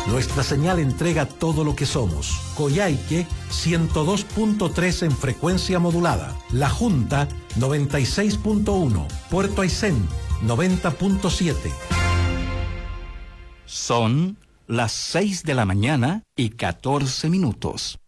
Nuestra señal entrega todo lo que somos. Coyhaique 102.3 en frecuencia modulada. La Junta 96.1. Puerto Aysén 90.7. Son las 6 de la mañana y 14 minutos.